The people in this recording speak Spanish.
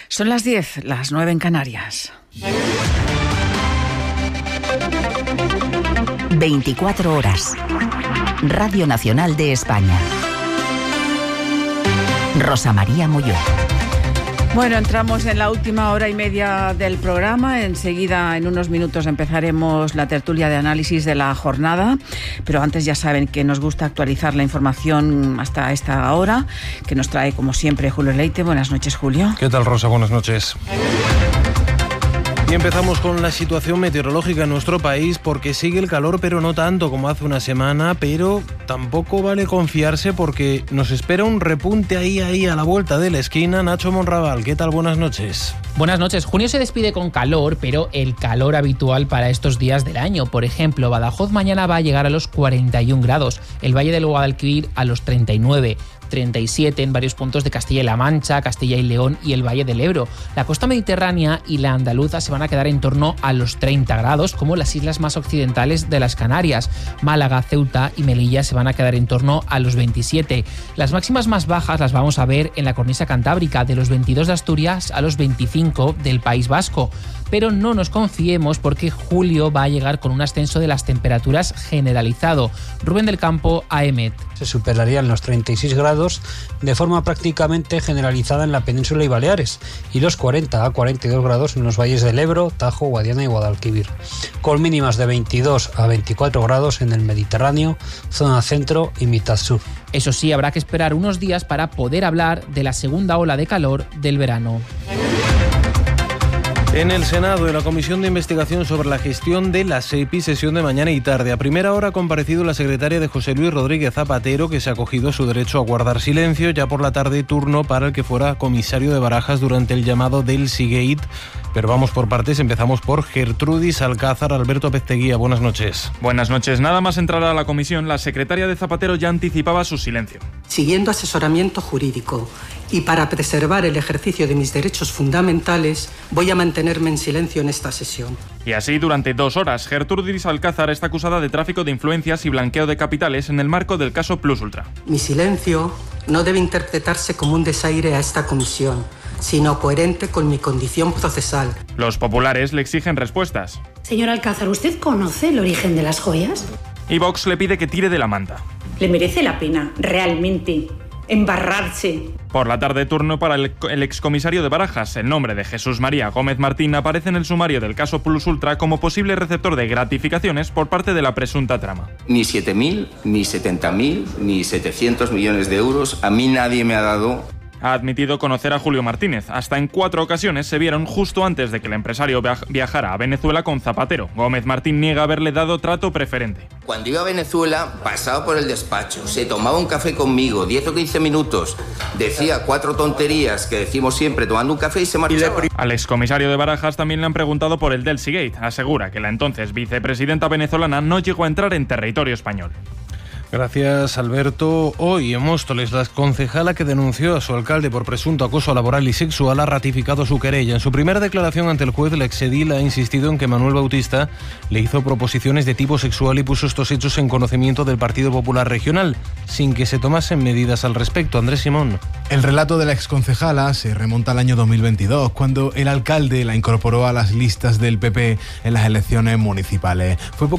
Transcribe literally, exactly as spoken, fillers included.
Son las diez, las nueve en Canarias. veinticuatro horas. Radio Nacional de España. Rosa María Molló. Bueno, entramos en la última hora y media del programa. Enseguida, en unos minutos, empezaremos la tertulia de análisis de la jornada. Pero antes ya saben que nos gusta actualizar la información hasta esta hora, que nos trae, como siempre, Julio Leite. Buenas noches, Julio. ¿Qué tal, Rosa? Buenas noches. Y empezamos con la situación meteorológica en nuestro país, porque sigue el calor, pero no tanto como hace una semana, pero tampoco vale confiarse porque nos espera un repunte ahí, ahí a la vuelta de la esquina. Nacho Monraval, ¿qué tal? Buenas noches. Buenas noches. Junio se despide con calor, pero el calor habitual para estos días del año. Por ejemplo, Badajoz mañana va a llegar a los cuarenta y un grados, el Valle del Guadalquivir a los treinta y nueve, treinta y siete en varios puntos de Castilla y La Mancha, Castilla y León y el Valle del Ebro. La costa mediterránea y la andaluza se van a quedar en torno a los treinta grados, como las islas más occidentales de las Canarias. Málaga, Ceuta y Melilla se van a quedar en torno a los veintisiete. Las máximas más bajas las vamos a ver en la cornisa cantábrica, de los veintidós de Asturias a los veinticinco del País Vasco. Pero no nos confiemos, porque julio va a llegar con un ascenso de las temperaturas generalizado. Rubén del Campo, A E M E T. Se superarían los treinta y seis grados de forma prácticamente generalizada en la península y Baleares, y los cuarenta a cuarenta y dos grados en los valles del Ebro, Tajo, Guadiana y Guadalquivir, con mínimas de veintidós a veinticuatro grados en el Mediterráneo, zona centro y mitad sur. Eso sí, habrá que esperar unos días para poder hablar de la segunda ola de calor del verano. En el Senado, en la Comisión de Investigación sobre la Gestión de la SEPI, sesión de mañana y tarde. A primera hora ha comparecido la secretaria de José Luis Rodríguez Zapatero, que se ha acogido su derecho a guardar silencio. Ya por la tarde, turno para el que fuera comisario de Barajas durante el llamado del Seagate. Pero vamos por partes, empezamos por Gertrudis Alcázar. Alberto Pezteguía, buenas noches. Buenas noches. Nada más entrar a la comisión, la secretaria de Zapatero ya anticipaba su silencio. Siguiendo asesoramiento jurídico y para preservar el ejercicio de mis derechos fundamentales, voy a mantenerme en silencio en esta sesión. Y así durante dos horas. Gertrudis Alcázar está acusada de tráfico de influencias y blanqueo de capitales en el marco del caso Plus Ultra. Mi silencio no debe interpretarse como un desaire a esta comisión, sino coherente con mi condición procesal. Los populares le exigen respuestas. Señor Alcázar, ¿usted conoce el origen de las joyas? Y Vox le pide que tire de la manta. ¿Le merece la pena, realmente, embarrarse? Por la tarde, turno para el, el excomisario de Barajas. El nombre de Jesús María Gómez Martín aparece en el sumario del caso Plus Ultra como posible receptor de gratificaciones por parte de la presunta trama. Ni siete mil, ni setenta mil, ni setecientos millones de euros. A mí nadie me ha dado. Ha admitido conocer a Julio Martínez. Hasta en cuatro ocasiones se vieron justo antes de que el empresario viajara a Venezuela con Zapatero. Gómez Martín niega haberle dado trato preferente. Cuando iba a Venezuela, pasaba por el despacho, se tomaba un café conmigo, diez o quince minutos, decía cuatro tonterías que decimos siempre tomando un café y se marchaba. Al excomisario de Barajas también le han preguntado por el del Seagate. Asegura que la entonces vicepresidenta venezolana no llegó a entrar en territorio español. Gracias, Alberto. Hoy en Móstoles, la concejala que denunció a su alcalde por presunto acoso laboral y sexual ha ratificado su querella. En su primera declaración ante el juez, la exedil ha insistido en que Manuel Bautista le hizo proposiciones de tipo sexual y puso estos hechos en conocimiento del Partido Popular Regional, sin que se tomasen medidas al respecto. Andrés Simón. El relato de la exconcejala se remonta al año dos mil veintidós, cuando el alcalde la incorporó a las listas del P P en las elecciones municipales. Fue